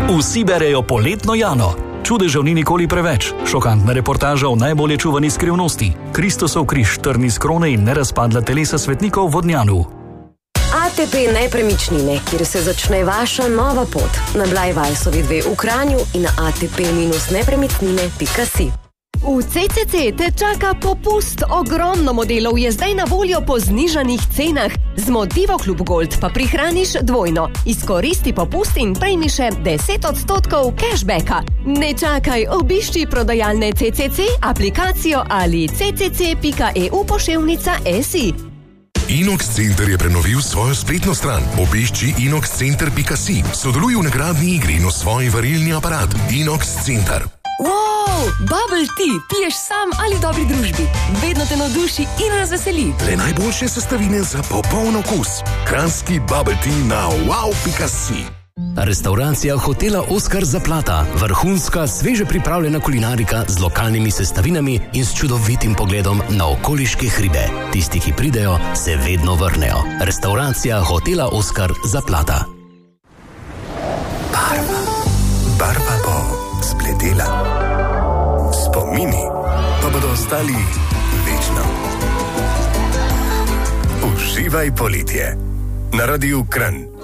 Vsi berejo Poletno Jano. Čudežev ni nikoli preveč. Šokantna reportaža o najbolje čuvani skrivnosti. Kristosov križ, trn iz krone in nerazpadla telesa svetnikov v Vodnjanu. ATP Nepremičnine, kjer se začne vaša nova pot. Na Blajvajsovi 2 v Kranju in na atp-nepremičnine.si. V CCC te čaka popust. Ogromno modelov je zdaj na voljo po znižanih cenah. Z Motivo Klub Gold pa prihraniš dvojno. Izkoristi popust in prejmi še 10% cashbacka. Ne čakaj, obišči prodajalne CCC, aplikacijo ali ccc.eu/si. Inox Center je prenovil svojo spletno stran. Obišči inoxcenter.si. Sodeluj v nagradni igri in osvoji varilni aparat. Inox Center. Wow, bubble tea, piješ sam ali v dobri družbi. Vedno te navduši in razveseli. Le najboljše sestavine za popoln okus. Kranjski bubble tea na wow.si. Restauracija hotela Oskar Zaplata. Vrhunska, sveže pripravljena kulinarika z lokalnimi sestavinami in s čudovitim pogledom na okoliške hribe. Tisti, ki pridejo, se vedno vrnejo. Restauracija hotela Oskar Zaplata. Barva bo spletela. Spomini pa bodo ostali večno. Uživaj poletje na Radiu Kranj.